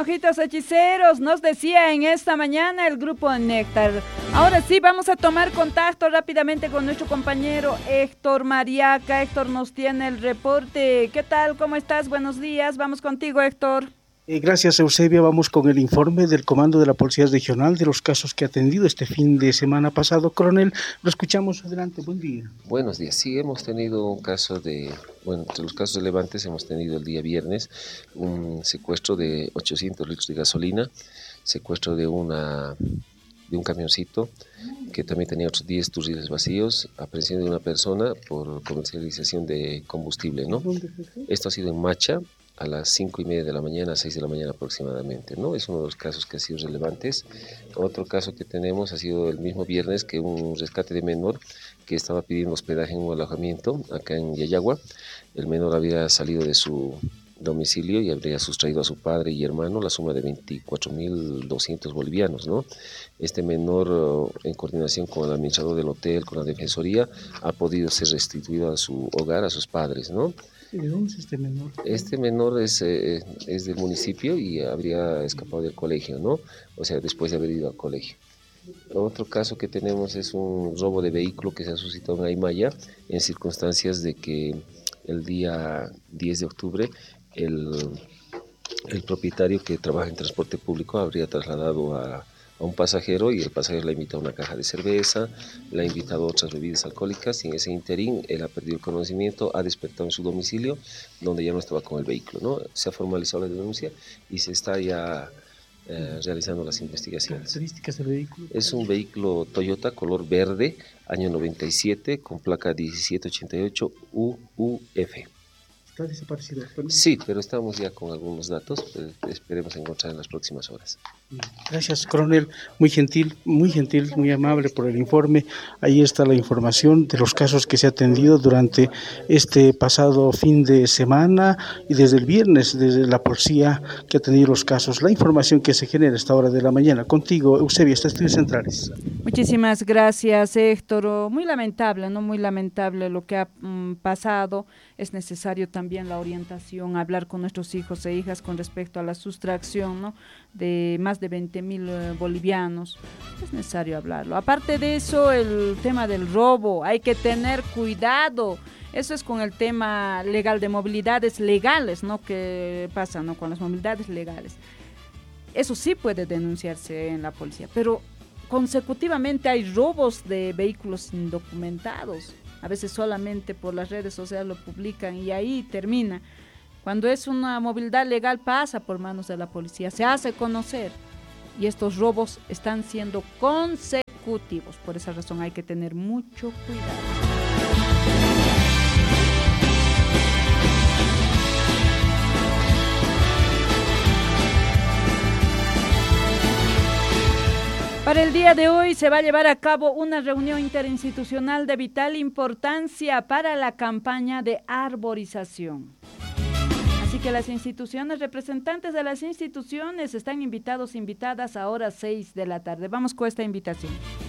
Ojitos hechiceros, nos decía en esta mañana el grupo Néctar. Ahora sí, vamos a tomar contacto rápidamente con nuestro compañero Héctor Mariaca. Héctor nos tiene el reporte. ¿Qué tal? ¿Cómo estás? Buenos días. Vamos contigo, Héctor. Gracias, Eusebia. Vamos con el informe del Comando de la Policía Regional de los casos que ha atendido este fin de semana pasado. Coronel, lo escuchamos. Adelante, buen día. Buenos días. Sí, hemos tenido un caso entre los casos relevantes hemos tenido el día viernes un secuestro de 800 litros de gasolina, secuestro de un camioncito que también tenía otros 10 turriles vacíos, aprehensión de una persona por comercialización de combustible, ¿no? Esto ha sido en Macha, a las 5:30 de la mañana, a 6 de la mañana aproximadamente, ¿no? Es uno de los casos que ha sido relevantes. Otro caso que tenemos ha sido el mismo viernes, que un rescate de menor que estaba pidiendo hospedaje en un alojamiento acá en Yayagua. El menor había salido de su domicilio y habría sustraído a su padre y hermano la suma de 24.200 bolivianos, ¿no? Este menor, en coordinación con el administrador del hotel, con la defensoría, ha podido ser restituido a su hogar, a sus padres, ¿no? ¿De dónde es este menor? Este menor es del municipio y habría escapado del colegio, ¿no? O sea, después de haber ido al colegio. Otro caso que tenemos es un robo de vehículo que se ha suscitado en Aymaya, en circunstancias de que el día 10 de octubre el propietario que trabaja en transporte público habría trasladado a un pasajero y el pasajero le ha invitado a una caja de cerveza, le ha invitado a otras bebidas alcohólicas y en ese interín él ha perdido el conocimiento, ha despertado en su domicilio donde ya no estaba con el vehículo, ¿no? Se ha formalizado la denuncia y se está ya realizando las investigaciones. ¿Características del vehículo? Es un vehículo Toyota color verde, año 97, con placa 1788 UUF. ¿Está desaparecido? Sí, pero estamos ya con algunos datos, esperemos encontrar en las próximas horas. Gracias, coronel, muy gentil, muy amable por el informe. Ahí está la información de los casos que se ha atendido durante este pasado fin de semana y desde el viernes, desde la policía que ha atendido los casos, la información que se genera a esta hora de la mañana. Contigo, Eusebia, está Estudios Centrales. Muchísimas gracias, Héctor. Muy lamentable, ¿no? Muy lamentable lo que ha pasado. Es necesario también la orientación, hablar con nuestros hijos e hijas con respecto a la sustracción, ¿no?, de más de 20.000 bolivianos. Es necesario hablarlo. Aparte de eso, el tema del robo, hay que tener cuidado. Eso es con el tema legal de movilidades legales, ¿no?, que pasa, ¿no?, con las movilidades legales. Eso sí puede denunciarse en la policía, pero consecutivamente hay robos de vehículos indocumentados. A veces solamente por las redes sociales lo publican y ahí termina. Cuando es una movilidad legal pasa por manos de la policía, se hace conocer y estos robos están siendo consecutivos. Por esa razón hay que tener mucho cuidado. Para el día de hoy se va a llevar a cabo una reunión interinstitucional de vital importancia para la campaña de arborización. Así que las instituciones, representantes de las instituciones están invitados, invitadas a horas 6 de la tarde. Vamos con esta invitación.